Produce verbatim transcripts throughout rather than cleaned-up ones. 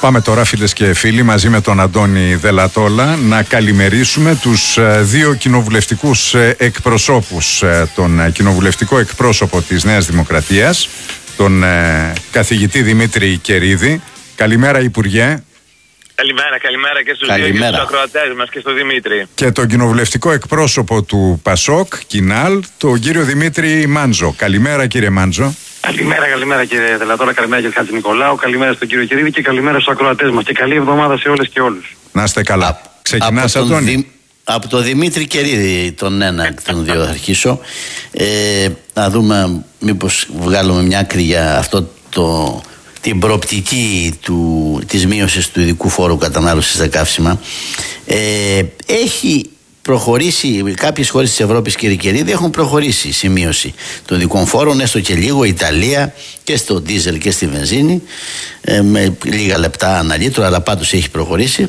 Πάμε τώρα, φίλες και φίλοι, μαζί με τον Αντώνη Δελατόλα να καλημερίσουμε τους δύο κοινοβουλευτικούς εκπροσώπους, τον κοινοβουλευτικό εκπρόσωπο της Νέας Δημοκρατίας, τον καθηγητή Δημήτρη Κερίδη. Καλημέρα, Υπουργέ. Καλημέρα, καλημέρα και στους δύο και στους ακροατές μας και στον Δημήτρη. Και τον κοινοβουλευτικό εκπρόσωπο του ΠΑΣΟΚ, Κινάλ, τον κύριο Δημήτρη Μάντζο. Καλημέρα, κύριε Μάντζο. Καλημέρα, καλημέρα κύριε Δελατόλα, καλημέρα κύριε Χατζηνικολάου, καλημέρα στον κύριο Κερίδη και καλημέρα στους ακροατές μας και καλή εβδομάδα σε όλες και όλους. Να είστε καλά. Α, Ξεκινάς, από Αντώνη. Δη, από τον Δημήτρη Κερίδη, τον ένα εκ των δύο θα αρχίσω. Ε, να δούμε μήπως βγάλουμε μια άκρη για αυτό το... την προοπτική του, της μείωσης του ειδικού φόρου κατανάλωσης στα καύσιμα. Ε, έχει προχωρήσει, κάποιες χώρες της Ευρώπης, κύριε Κερίδη, έχουν προχωρήσει στη μείωση των ειδικών φόρων, έστω και λίγο, η Ιταλία και στο ντίζελ και στη βενζίνη, ε, με λίγα λεπτά ανά λίτρο, αλλά πάντως έχει προχωρήσει.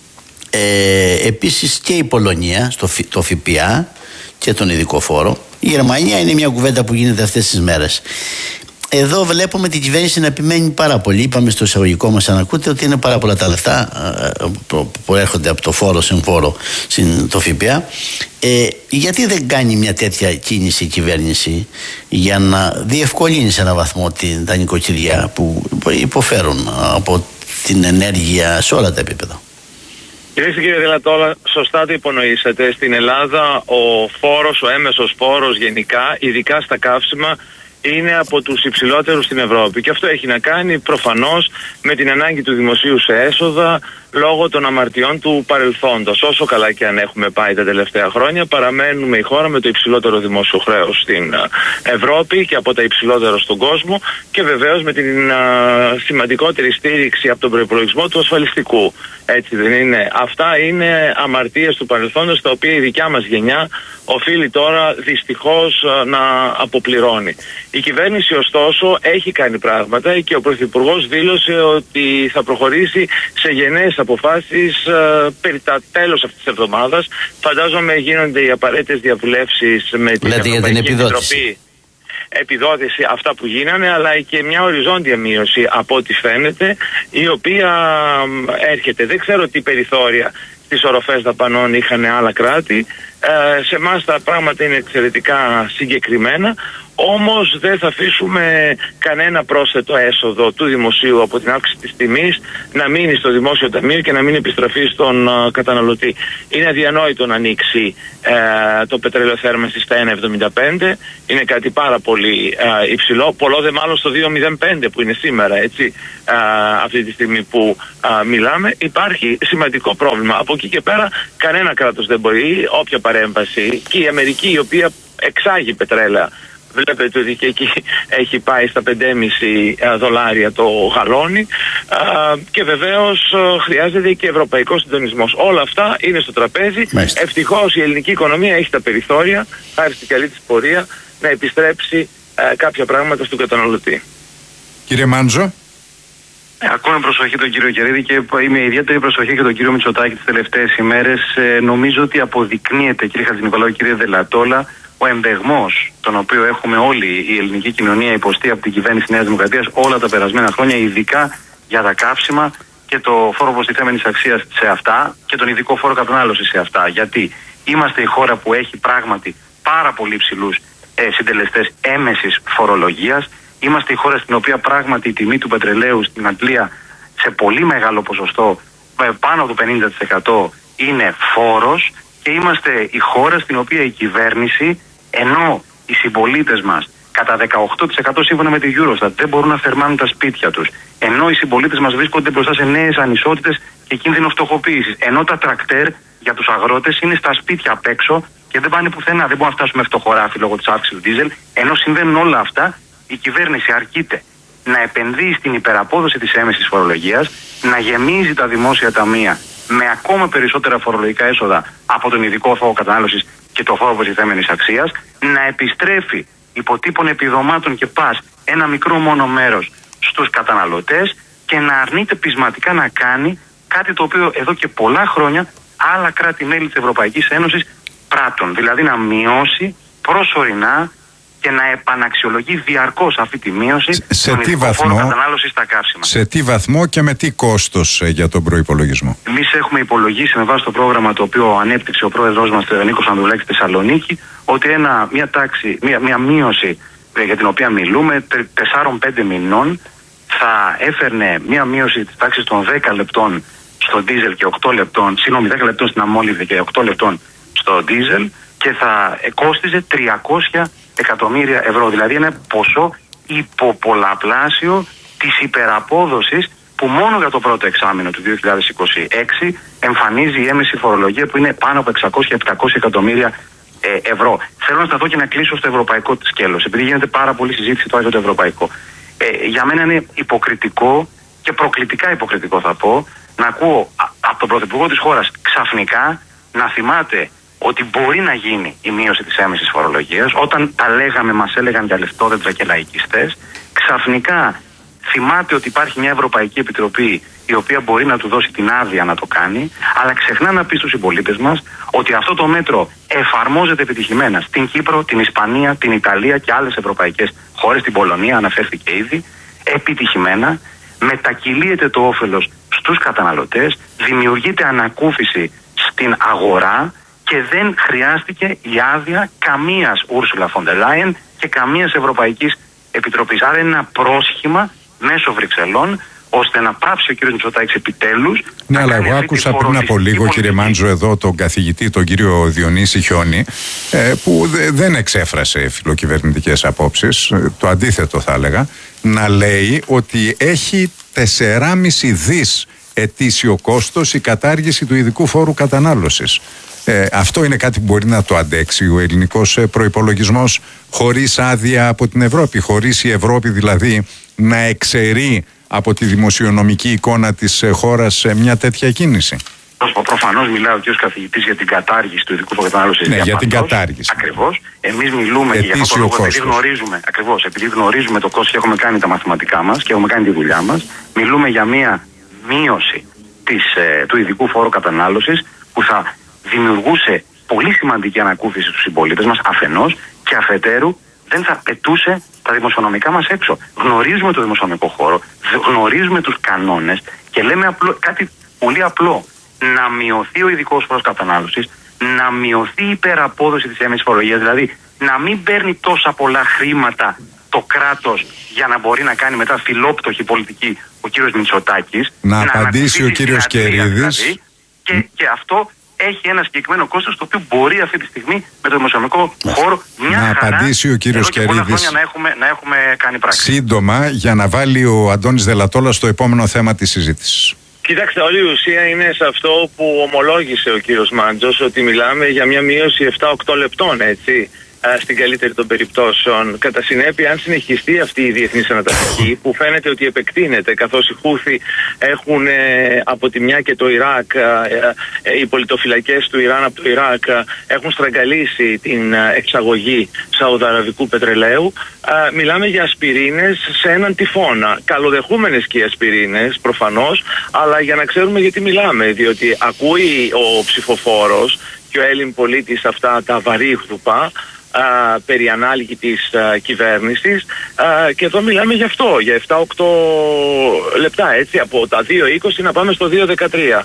Ε, επίσης και η Πολωνία, στο, το ΦΠΑ και τον ειδικό φόρο. Η Γερμανία είναι μια κουβέντα που γίνεται αυτές τις μέρες. Εδώ βλέπουμε την κυβέρνηση να επιμένει πάρα πολύ. Είπαμε στο εισαγωγικό μας, αν ακούτε, ότι είναι πάρα πολλά τα λεφτά που έρχονται από το φόρο, συμφόρο, το ΦΠΑ. Ε, γιατί δεν κάνει μια τέτοια κίνηση η κυβέρνηση για να διευκολύνει σε έναν βαθμό την, τα νοικοκυριά που υποφέρουν από την ενέργεια σε όλα τα επίπεδα? Κυρίε και κύριοι Δελατόλα, σωστά το υπονοήσατε. Στην Ελλάδα ο φόρος, ο έμεσος φόρος γενικά, ειδικά στα καύσιμα, είναι από τους υψηλότερους στην Ευρώπη και αυτό έχει να κάνει προφανώς με την ανάγκη του δημοσίου σε έσοδα λόγω των αμαρτιών του παρελθόντος. Όσο καλά και αν έχουμε πάει τα τελευταία χρόνια, παραμένουμε η χώρα με το υψηλότερο δημόσιο χρέος στην Ευρώπη και από τα υψηλότερα στον κόσμο και βεβαίως με την α, σημαντικότερη στήριξη από τον προϋπολογισμό του ασφαλιστικού. Έτσι δεν είναι? Αυτά είναι αμαρτίες του παρελθόντος, τα οποία η δικιά μας γενιά οφείλει τώρα δυστυχώς να αποπληρώνει. Η κυβέρνηση ωστόσο έχει κάνει πράγματα και ο Πρωθυπουργός δήλωσε ότι θα προχωρήσει σε γενναίες αποφάσεις ε, περί τα τέλος αυτής της εβδομάδας. Φαντάζομαι γίνονται οι απαραίτητες διαβουλεύσεις με την Ευρωπαϊκή Επιτροπή. Επιδότηση, αυτά που γίνανε, αλλά και μια οριζόντια μείωση από ό,τι φαίνεται, η οποία έρχεται. Δεν ξέρω τι περιθώρια στις οροφές δαπανών είχαν άλλα κράτη. Ε, σε εμάς τα πράγματα είναι εξαιρετικά συγκεκριμένα, όμως δεν θα αφήσουμε κανένα πρόσθετο έσοδο του δημοσίου από την αύξηση της τιμής να μείνει στο δημόσιο ταμείο και να μην επιστραφεί στον uh, καταναλωτή. Είναι αδιανόητο να ανοίξει uh, το πετρέλαιο θέρμανσης στα ένα εβδομήντα πέντε, είναι κάτι πάρα πολύ uh, υψηλό, πολλό δε μάλλον στο δύο μηδέν πέντε που είναι σήμερα, έτσι, uh, αυτή τη στιγμή που uh, μιλάμε. Υπάρχει σημαντικό πρόβλημα. Από εκεί και πέρα κανένα κράτος δεν μπορεί, όποια παρέμβαση, και η Αμερική, η οποία εξάγει πετρέλαια, βλέπετε ότι και εκεί έχει πάει στα πέντε κόμμα πέντε δολάρια το γαλόνι, και βεβαίως χρειάζεται και ευρωπαϊκός συντονισμός. Όλα αυτά είναι στο τραπέζι. Μάλιστα. Ευτυχώς η ελληνική οικονομία έχει τα περιθώρια, χάρη στην καλή της πορεία, να επιστρέψει κάποια πράγματα στον καταναλωτή. Κύριε Μάντζο. Ε, Ακόμα προσοχή τον κύριο Κερίδη και είμαι ιδιαίτερη προσοχή και τον κύριο Μητσοτάκη τις τελευταίες ημέρες. Ε, νομίζω ότι αποδεικνύεται, κύριε Χατζηνικολάου, κύριε Δελατόλα, ο εμπεγμός τον οποίο έχουμε όλη η ελληνική κοινωνία υποστεί από την κυβέρνηση Νέας Δημοκρατίας όλα τα περασμένα χρόνια, ειδικά για τα καύσιμα και το φόρο προστιθέμενης αξίας σε αυτά και τον ειδικό φόρο κατανάλωσης σε αυτά. Γιατί είμαστε η χώρα που έχει πράγματι πάρα πολύ υψηλούς ε, συντελεστές έμεσης φορολογίας. Είμαστε η χώρα στην οποία πράγματι η τιμή του πετρελαίου στην Αγγλία σε πολύ μεγάλο ποσοστό, πάνω από το πενήντα τοις εκατό, είναι φόρος. Και είμαστε η χώρα στην οποία η κυβέρνηση, ενώ οι συμπολίτες μας κατά δεκαοκτώ τοις εκατό σύμφωνα με τη Eurostat δεν μπορούν να θερμάνουν τα σπίτια τους, ενώ οι συμπολίτες μας βρίσκονται μπροστά σε νέες ανισότητες και κίνδυνο φτωχοποίησης, ενώ τα τρακτέρ για τους αγρότες είναι στα σπίτια απ' έξω και δεν πάνε πουθενά, δεν μπορούν να φτάσουμε φτωχοράφι λόγω της αύξησης του ντίζελ, ενώ συμβαίνουν όλα αυτά, η κυβέρνηση αρκείται να επενδύει στην υπεραπόδοση της έμεσης φορολογίας, να γεμίζει τα δημόσια ταμεία με ακόμα περισσότερα φορολογικά έσοδα από τον ειδικό φόρο κατανάλωσης και το φόρο προστιθέμενης αξίας, να επιστρέφει υποτύπων επιδομάτων και πας ένα μικρό μόνο μέρος στους καταναλωτές και να αρνείται πεισματικά να κάνει κάτι το οποίο εδώ και πολλά χρόνια άλλα κράτη-μέλη της Ευρωπαϊκής Ένωσης πράττουν, δηλαδή να μειώσει προσωρινά και να επαναξιολογεί διαρκώς αυτή τη μείωση σε των ειδικών φόρων κατανάλωσης στα καύσιμα. Σε τι βαθμό και με τι κόστος για τον προϋπολογισμό? Εμείς έχουμε υπολογίσει με βάση το πρόγραμμα το οποίο ανέπτυξε ο πρόεδρος μας, ο Νίκος Ανδρουλάκης, στη Θεσσαλονίκη, ότι ένα, μια, τάξη, μια, μια μείωση για την οποία μιλούμε τεσσάρων πέντε μηνών θα έφερνε μια μείωση της τάξης των δέκα λεπτών στο ντίζελ και οκτώ λεπτών, συγγνώμη, δέκα λεπτών στην αμμόλυβδη και οκτώ λεπτών στο ντίζελ, και θα κόστιζε τριακόσια εκατομμύρια ευρώ. Δηλαδή ένα ποσό υποπολαπλάσιο της υπεραπόδοσης που μόνο για το πρώτο εξάμηνο του δύο χιλιάδες είκοσι έξι εμφανίζει η έμεση φορολογία, που είναι πάνω από εξακόσια με επτακόσια εκατομμύρια ε, ευρώ. Θέλω να σταθώ και να κλείσω στο ευρωπαϊκό σκέλος, επειδή γίνεται πάρα πολύ συζήτηση τώρα για το ευρωπαϊκό. Ε, για μένα είναι υποκριτικό και προκλητικά υποκριτικό, θα πω, να ακούω από τον πρωθυπουργό της χώρας ξαφνικά να θυμάται ότι μπορεί να γίνει η μείωση της έμεσης φορολογίας. Όταν τα λέγαμε, μας έλεγαν για λεφτόδεντρα και λαϊκιστές. Ξαφνικά θυμάται ότι υπάρχει μια Ευρωπαϊκή Επιτροπή η οποία μπορεί να του δώσει την άδεια να το κάνει, αλλά ξεχνά να πει στους συμπολίτες μας ότι αυτό το μέτρο εφαρμόζεται επιτυχημένα στην Κύπρο, την Ισπανία, την Ιταλία και άλλες ευρωπαϊκές χώρες, την Πολωνία αναφέρθηκε ήδη, επιτυχημένα, μετακυλίεται το όφελος στους καταναλωτές, δημιουργείται ανακούφιση στην αγορά και δεν χρειάστηκε η άδεια καμίας Ούρσουλα φον ντερ Λάιεν και καμίας Ευρωπαϊκής Επιτροπής. Άρα είναι ένα πρόσχημα μέσω Βρυξελών, ώστε να πάψει ο κ. Μητσοτάκης επιτέλους. Ναι, αλλά εγώ άκουσα πριν από λίγο, κύριε Μάντζο, εδώ τον καθηγητή, τον κύριο Διονύση Χιόνι, που δεν εξέφρασε φιλοκυβερνητικές απόψεις, το αντίθετο θα έλεγα, να λέει ότι έχει τεσσεράμισι δις ετήσιο κόστος η κατάργηση του ειδικού φόρου κατανάλωσης. Ε, αυτό είναι κάτι που μπορεί να το αντέξει ο ελληνικός προϋπολογισμός χωρίς άδεια από την Ευρώπη, χωρίς η Ευρώπη δηλαδή να εξαιρεί από τη δημοσιονομική εικόνα της χώρας μια τέτοια κίνηση? Προφανώς μιλάω και ως καθηγητής για την κατάργηση του ειδικού φόρου κατανάλωσης. Ναι, για την κατάργηση. Ακριβώς. Εμείς μιλούμε και για αυτό το λόγο, επειδή γνωρίζουμε, ακριβώς, επειδή γνωρίζουμε το κόστος και έχουμε κάνει τα μαθηματικά μας και έχουμε κάνει τη δουλειά μας, μιλούμε για μια μείωση της, ε, του ειδικού φόρου κατανάλωσης που θα δημιουργούσε πολύ σημαντική ανακούφιση στους συμπολίτες μας αφενός, και αφετέρου δεν θα πετούσε τα δημοσιονομικά μας έξω. Γνωρίζουμε το δημοσιονομικό χώρο, γνωρίζουμε τους κανόνες και λέμε απλό, κάτι πολύ απλό. Να μειωθεί ο ειδικός φόρος κατανάλωσης, να μειωθεί η υπεραπόδοση της έμεσης φορολογίας, δηλαδή να μην παίρνει τόσα πολλά χρήματα το κράτος για να μπορεί να κάνει μετά φιλόπτωχη πολιτική ο κύριος Μητσοτάκης. Να, να απαντήσει ο κύριος Κερίδης. Δηλαδή, και, και αυτό έχει ένα συγκεκριμένο κόστος, το οποίο μπορεί αυτή τη στιγμή με το δημοσιονομικό χώρο μια να χαρά, απαντήσει ο κύριος Κερίδης να έχουμε, να έχουμε κάνει πράξη. Σύντομα, για να βάλει ο Αντώνης Δελατόλας στο επόμενο θέμα της συζήτησης. Κοιτάξτε, όλη η ουσία είναι σε αυτό που ομολόγησε ο κύριος Μάντζος, ότι μιλάμε για μια μείωση επτά οκτώ λεπτών, έτσι, στην καλύτερη των περιπτώσεων. Κατά συνέπεια, αν συνεχιστεί αυτή η διεθνής ανατακτική, που φαίνεται ότι επεκτείνεται, καθώς οι Χούθη έχουν ε, από τη μια και το Ιράκ, ε, ε, οι πολιτοφυλακές του Ιράν από το Ιράκ ε, έχουν στραγγαλίσει την εξαγωγή σαουδαραβικού πετρελαίου, ε, μιλάμε για ασπιρίνες σε έναν τυφώνα. Καλοδεχούμενες και οι ασπιρίνες, προφανώς, αλλά για να ξέρουμε γιατί μιλάμε, διότι ακούει ο ψηφοφόρος και ο Έλλην πολίτης αυτά τα βαρύγδουπα Uh, περί ανάλογη της uh, κυβέρνησης, uh, και εδώ μιλάμε γι' αυτό, για επτά οκτώ λεπτά, έτσι, από τα δύο είκοσι να πάμε στο δύο δεκατρία.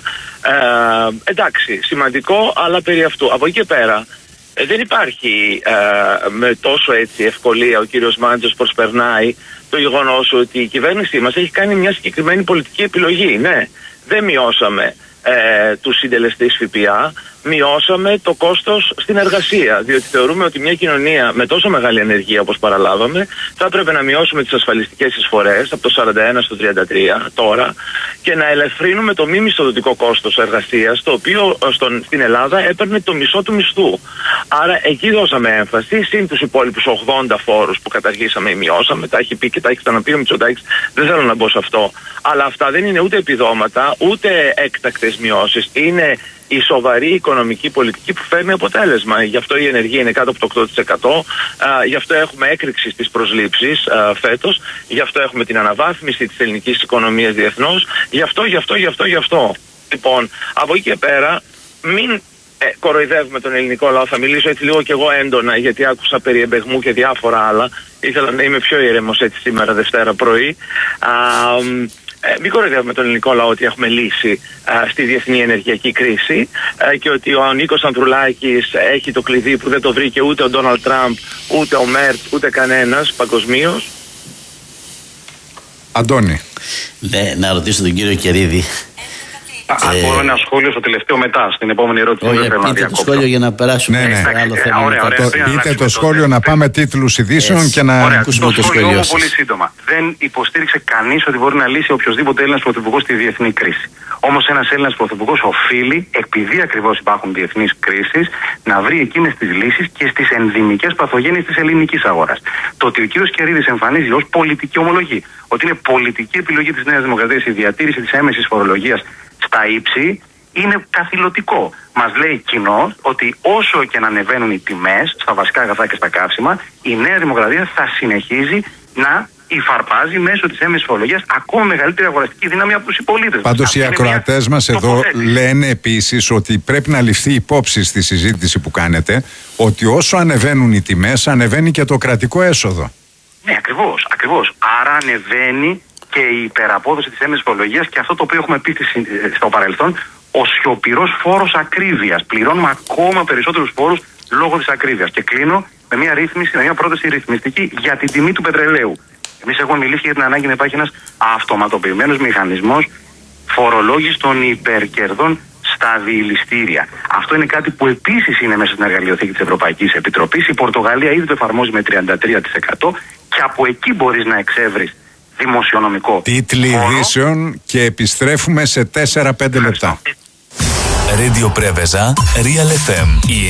Uh, εντάξει, σημαντικό, αλλά περί αυτού. Από εκεί και πέρα ε, δεν υπάρχει uh, με τόσο έτσι ευκολία ο κύριος Μάντζος προσπερνάει το γεγονός ότι η κυβέρνησή μας έχει κάνει μια συγκεκριμένη πολιτική επιλογή. Ναι, δεν μειώσαμε ε, τους συντελεστές ΦΠΑ, μειώσαμε το κόστος στην εργασία, διότι θεωρούμε ότι μια κοινωνία με τόσο μεγάλη ανεργία όπως παραλάβαμε θα έπρεπε να μειώσουμε τις ασφαλιστικές εισφορές από το σαράντα ένα στο τριάντα τρία τώρα και να ελευθερύνουμε το μη μισθοδοτικό κόστος εργασίας, το οποίο στον, στην Ελλάδα έπαιρνε το μισό του μισθού. Άρα εκεί δώσαμε έμφαση, συν τους υπόλοιπους ογδόντα φόρους που καταργήσαμε ή μειώσαμε, τα έχει πει και τα έχει ξαναπεί ο Μητσοτάκης, δεν θέλω να μπω σε αυτό, αλλά αυτά δεν είναι ούτε επιδόματα ούτε έκτακτες μειώσεις, είναι η σοβαρή οικονομική πολιτική που φέρνει αποτέλεσμα. Γι' αυτό η ενεργία είναι κάτω από το οκτώ τοις εκατό, α, γι' αυτό έχουμε έκρηξη στις προσλήψεις α, φέτος, γι' αυτό έχουμε την αναβάθμιση της ελληνικής οικονομίας διεθνώς, γι' αυτό, γι' αυτό, γι' αυτό, γι' αυτό. Λοιπόν, από εκεί και πέρα, μην ε, κοροϊδεύουμε τον ελληνικό λαό. Θα μιλήσω έτσι λίγο κι εγώ έντονα, γιατί άκουσα περί εμπεγμού και διάφορα άλλα. Ήθελα να είμαι πιο ηρεμός έτσι σήμερα Δευτέρα πρωί. Α, Ε, μην κοροϊδεύουμε τον ελληνικό λαό ότι έχουμε λύση α, στη διεθνή ενεργειακή κρίση α, και ότι ο Νίκος Ανδρουλάκης έχει το κλειδί που δεν το βρήκε ούτε ο Ντόναλντ Τραμπ, ούτε ο Μέρτ, ούτε κανένας παγκοσμίως. Αντώνη. Ναι, να ρωτήσω τον κύριο Κερίδη. Ακούω ένα σχόλιο στο τελευταίο μετά, στην επόμενη ερώτηση. Όχι, πείτε το σχόλιο για να περάσουμε ναι, ναι. στο άλλο θέμα. Ε, ωραία, ωραία, το, πείτε το σχόλιο να πάμε τίτλους ειδήσεων Έτσι. και να Ωραία, ακούσουμε το σχόλιο σας. Πολύ σύντομα. Δεν υποστήριξε κανείς ότι μπορεί να λύσει οποιοδήποτε Έλληνας πρωθυπουργός τη διεθνή κρίση. Όμως ένας Έλληνας πρωθυπουργός οφείλει, επειδή ακριβώς υπάρχουν διεθνείς κρίσεις, να βρει εκείνες τις λύσεις και στις ενδυμικές παθογένειες της ελληνικής αγοράς. Το ότι ο κ. Κερίδης εμφανίζει ως πολιτική ομολογή ότι είναι πολιτική επιλογή της Νέας Δημοκρατίας η διατήρηση της έμεσης φορολογίας στα ύψη, είναι καθηλωτικό. Μας λέει κοινώς ότι όσο και να ανεβαίνουν οι τιμές στα βασικά αγαθά και στα καύσιμα, η Νέα Δημοκρατία θα συνεχίζει να υφαρπάζει μέσω της έμεσης φορολογίας ακόμα μεγαλύτερη αγοραστική δύναμη από τους συμπολίτες. Πάντως οι ακροατές μας εδώ λένε επίσης ότι πρέπει να ληφθεί υπόψη στη συζήτηση που κάνετε ότι όσο ανεβαίνουν οι τιμές, ανεβαίνει και το κρατικό έσοδο. Ναι, ακριβώς, ακριβώς. Άρα ανεβαίνει και η υπεραπόδοση της έμεσης φορολογίας και αυτό το οποίο έχουμε πει στο παρελθόν, ο σιωπηρός φόρος ακρίβειας. Πληρώνουμε ακόμα περισσότερους φόρους λόγω της ακρίβειας. Και κλείνω με μια ρύθμιση, με μια πρόταση ρυθμιστική για την τιμή του πετρελαίου. Εμείς έχουμε μιλήσει για την ανάγκη να υπάρχει ένας αυτοματοποιημένος μηχανισμός φορολόγησης των υπερκερδών στα διηληστήρια. Αυτό είναι κάτι που επίσης είναι μέσα στην εργαλειοθήκη της Ευρωπαϊκής Επιτροπής. Η Πορτογαλία ήδη το εφαρμόζει με τριάντα τρία τοις εκατό και από εκεί μπορείς να εξεύρεις δημοσιονομικό. Τίτλοι ειδήσεων και επιστρέφουμε σε τέσσερα πέντε λεπτά. Radio Preveza, Real εφ εμ. Η